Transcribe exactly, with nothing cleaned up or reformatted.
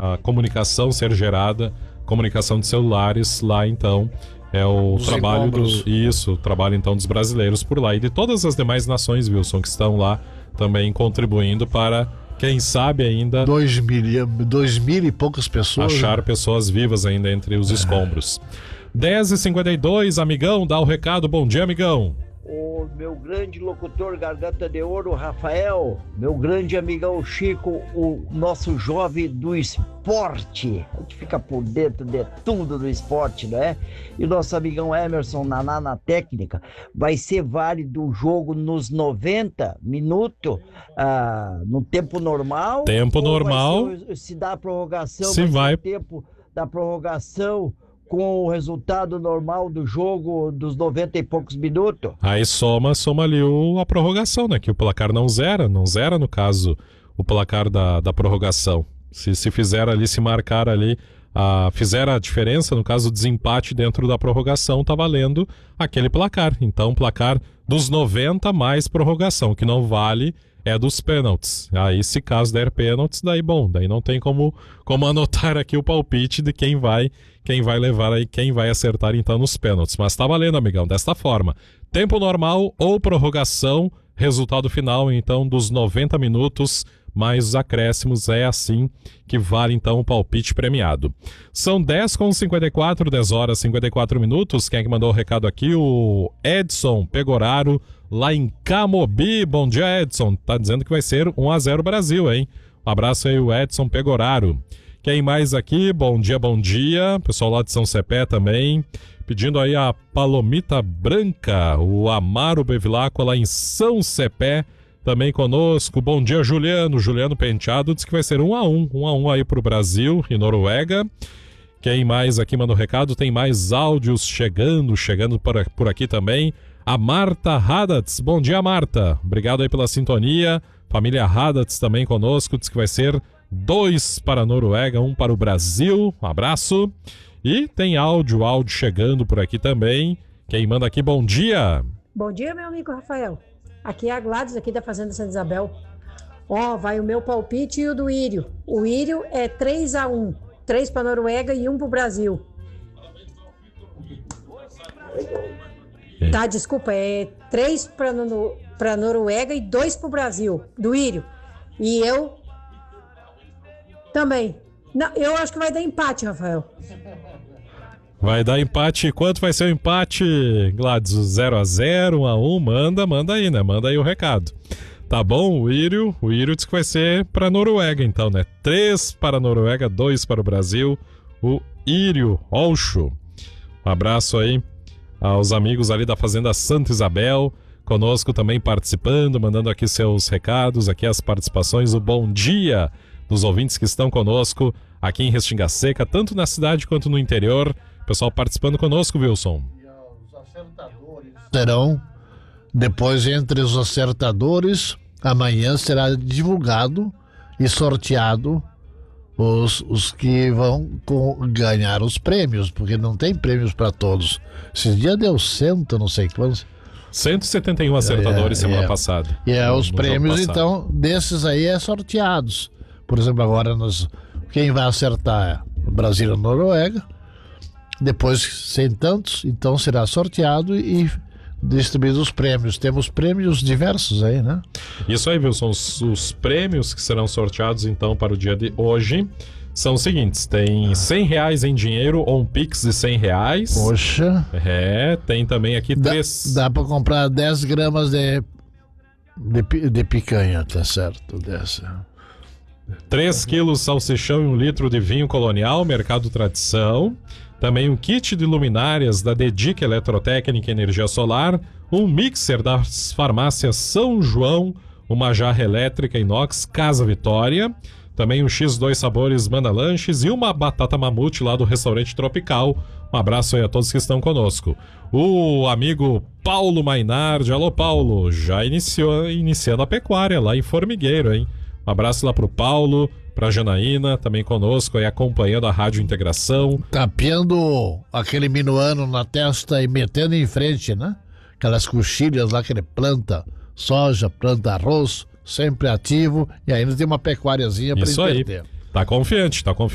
a comunicação ser gerada, comunicação de celulares lá, então é o Os trabalho encontros. do isso, o trabalho então dos brasileiros por lá e de todas as demais nações, Wilson, que estão lá também contribuindo para, quem sabe ainda, Dois mil, dois mil e poucas pessoas. achar pessoas vivas ainda entre os escombros. dez e cinquenta e dois, amigão, dá o recado. Bom dia, amigão. O meu grande locutor Garganta de Ouro, Rafael, meu grande amigão Chico, o nosso jovem do esporte, a gente fica por dentro de tudo do esporte, não é? E o nosso amigão Emerson Naná na técnica, vai ser válido o jogo nos noventa minutos, ah, no tempo normal? Tempo Ou normal. vai ser, se dá a prorrogação, Se vai ser vai- o tempo da prorrogação com o resultado normal do jogo dos noventa e poucos minutos? Aí soma, soma ali o, a prorrogação, né? Que o placar não zera, não zera no caso o placar da, da prorrogação. Se, se fizer ali, se marcar ali, a, fizer a diferença, no caso o desempate dentro da prorrogação, tá valendo aquele placar. Então placar dos noventa mais prorrogação, que não vale é dos pênaltis. Aí se caso der pênaltis, daí bom, daí não tem como, como anotar aqui o palpite de quem vai, quem vai levar aí, quem vai acertar então nos pênaltis. Mas tá valendo, amigão, desta forma. Tempo normal ou prorrogação, resultado final então dos noventa minutos mais os acréscimos, é assim que vale então o palpite premiado. São dez com cinquenta e quatro, dez horas e cinquenta e quatro minutos. Quem é que mandou o recado aqui? O Edson Pegoraro, lá em Camobi. Bom dia, Edson. Tá dizendo que vai ser um a zero Brasil, hein? Um abraço aí, o Edson Pegoraro. Quem mais aqui? Bom dia, bom dia. Pessoal lá de São Cepé também. Pedindo aí a Palomita Branca, o Amaro Bevilacqua lá em São Cepé. Também conosco. Bom dia, Juliano. Juliano Penteado diz que vai ser um a um. um a um aí pro Brasil e Noruega. Quem mais aqui manda o recado? Tem mais áudios chegando, chegando por, por aqui também. A Marta Hadatz. Bom dia, Marta. Obrigado aí pela sintonia. Família Hadatz também conosco. Diz que vai ser dois para a Noruega, um para o Brasil. Um abraço. E tem áudio, áudio chegando por aqui também. Quem manda aqui, bom dia. Bom dia, meu amigo Rafael. Aqui é a Gladys, aqui da Fazenda Santa Isabel. Ó, oh, vai o meu palpite e o do Írio. O Írio é três a um. três para a Noruega e um para o Brasil. É. Tá, desculpa, é três para a Noruega e dois para o Brasil, do Írio. E eu também. Não, eu acho que vai dar empate, Rafael. Vai dar empate. Quanto vai ser o empate, Gladys? zero a zero, um a um? Manda, manda aí, né? Manda aí o recado. Tá bom, o Írio, o Írio diz que vai ser para a Noruega, então, né? três para a Noruega, dois para o Brasil. O Írio Olcho. Um abraço aí aos amigos ali da Fazenda Santa Isabel. Conosco também participando, mandando aqui seus recados, aqui as participações. O bom dia dos ouvintes que estão conosco aqui em Restinga Seca, tanto na cidade quanto no interior. Pessoal participando conosco, Wilson. E os acertadores serão, depois entre os acertadores, amanhã será divulgado e sorteado os, os que vão com, ganhar os prêmios, porque não tem prêmios para todos. Esses dias deu cento, não sei quantos. cento e setenta e um acertadores É, semana é. passada. E é no- os no prêmios, jogo passado. então, desses aí é sorteados. Por exemplo, agora nós, quem vai acertar é o Brasil e a Noruega. Depois, sem tantos, então será sorteado e distribuído os prêmios. Temos prêmios diversos aí, né? Isso aí, Wilson. Os, os prêmios que serão sorteados, então, para o dia de hoje são os seguintes. Tem cem reais em dinheiro ou um Pix de cem reais. Poxa, É, tem também aqui dá, três... dá para comprar dez gramas de, de, pi- de picanha, tá certo? Dessa. três quilos salsichão e um litro de vinho colonial, Mercado Tradição. Também um kit de luminárias da Dedica Eletrotécnica e Energia Solar. Um mixer das farmácias São João. Uma jarra elétrica inox Casa Vitória. Também um X dois sabores Manda Lanches e uma batata mamute lá do restaurante Tropical. Um abraço aí a todos que estão conosco. O amigo Paulo Mainardi. Alô, Paulo. Já iniciou, iniciando a pecuária lá em Formigueiro, hein? Um abraço lá pro Paulo, pra Janaína, também conosco aí acompanhando a Rádio Integração. Tapeando aquele minuano na testa e metendo em frente, né? Aquelas coxilhas lá que ele planta soja, planta arroz, sempre ativo, e ainda tem uma pecuáriazinha para Isso aí. inverter. Tá confiante, tá confiante.